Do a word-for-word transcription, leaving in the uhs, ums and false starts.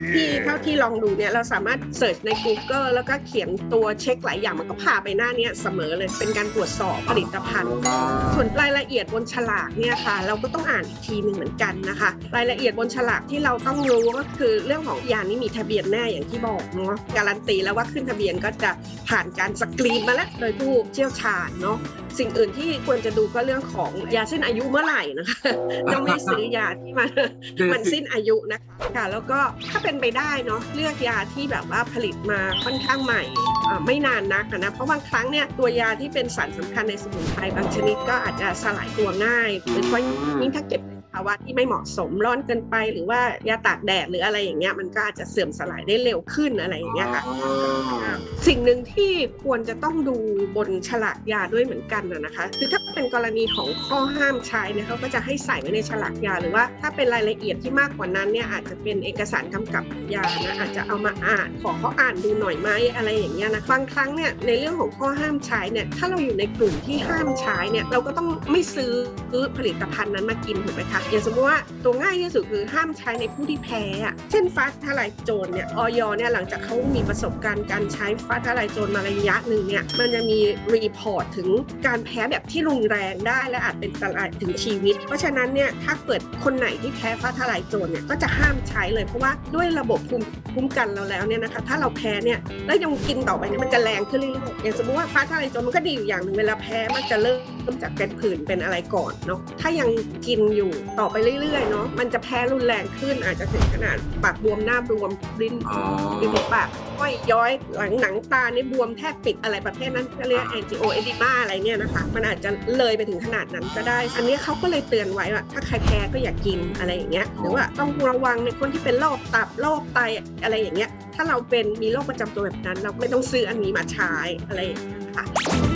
ที่เท่าที่ลองดูเนี่ยเราสามารถเสิร์ชใน Google แล้วก็เขียนตัวเช็คหลายอย่างมันก็พาไปหน้านี้เสมอเลยเป็นการตรวจสอบผลิตภัณฑ์ส่วนรายละเอียดบนฉลากเนี่ยค่ะเราก็ต้องอ่านอีกทีหนึ่งเหมือนกันนะคะรายละเอียดบนฉลากที่เราต้องรู้ก็คือเรื่องของยานี้มีทะเบียนแน่อย่างที่บอกเนาะการันตีแล้วว่าขึ้นทะเบียนก็จะผ่านการสกรีนมาแล้วโดยผู้เชี่ยวชาญเนาะสิ่งอื่นที่ควรจะดูก็เรื่องของยาสิ้นอายุเมื่อไหร่นะคะต้องไม่ซื้อยาที่มันมันสิ้นอายุนะคะแล้วก็ถ้าเป็นไปได้เนาะเลือกยาที่แบบว่าผลิตมาค่อนข้างใหม่ไม่นานนักนะเพราะบางครั้งเนี่ยตัวยาที่เป็นสารสำคัญในสมุนไพรบางชนิดก็อาจจะสลายตัวง่ายหรือว่ายิ่งถ้าเก็บภาวะที่ไม่เหมาะสมร้อนเกินไปหรือว่ายาตากแดดหรืออะไรอย่างเงี้ยมันก็อาจจะเสื่อมสลายได้เร็วขึ้นอะไรอย่างเงี้ยค่ะสิ่งหนึ่งที่ควรจะต้องดูบนฉลากยาด้วยเหมือนกันนะคะคือถ้าเป็นกรณีของข้อห้ามใช้เนี่ยเขาก็จะให้ใส่ไว้ในฉลากยาหรือว่าถ้าเป็นรายละเอียดที่มากกว่านั้นเนี่ยอาจจะเป็นเอกสารกำกับยานะอาจจะเอามาอ่านขอเขาอ่านดูหน่อยไหมอะไรอย่างเงี้ยนะบางครั้งเนี่ยในเรื่องของข้อห้ามใช้เนี่ยถ้าเราอยู่ในกลุ่มที่ห้ามใช้เนี่ยเราก็ต้องไม่ซื้อผลิตภัณฑ์นั้นมากินถูกไหมคะอย่างสมมติว่าตัวง่ายที่สุดคือห้ามใช้ในผู้ที่แพ้เช่นฟ้าทลายโจรเนี่ยอย.เนี่ยหลังจากเขามีประสบการณ์การใช้ฟ้าทลายโจรมาระยะหนึ่งเนี่ยมันจะมีรีพอร์ตถึงการแพ้แบบที่รุนแรงได้และอาจเป็นอันตรายถึงชีวิตเพราะฉะนั้นเนี่ยถ้าเกิดคนไหนที่แพ้ฟ้าทลายโจรเนี่ยก็จะห้ามใช้เลยเพราะว่าด้วยระบบภูมิคุ้มกันเราแล้วเนี่ยนะคะถ้าเราแพ้เนี่ยแล้วยังกินต่อไปเนี่ยมันจะแรงขึ้นเรื่อยๆอย่างสมมติว่าฟ้าทลายโจรมันก็ดีอยู่อย่างหนึ่งเวลาแพ้มันจะเริ่มจากเป็นผื่นเป็นอะไรก่อนเนาะถ้ายังกินอยู่ต่อไปเรื่อยๆเนาะมันจะแพ้รุนแรงขึ้นอาจจะถึงขนาดปากบวมหน้าบวมลิ้นริมปากก้อยย้อยหลังหนังตาเนี่ยบวมแทบปิดอะไรประเภทนั้นก็เรียกแอนจิโอเอดิมาอะไรเนี่ยนะคะมันอาจจะเลยไปถึงขนาดนั้นก็ได้อันนี้เขาก็เลยเตือนไว้ว่าถ้าใครแพ้ก็อย่ากินอะไรอย่างเงี้ยหรือว่าต้องระวังในคนที่เป็นโรคตับโรคไตอะไรอย่างเงี้ยถ้าเราเป็นมีโรคประจำตัวแบบนั้นเราไม่ต้องซื้ออันนี้มาใช้อะไรอย่างเงี้ยค่ะ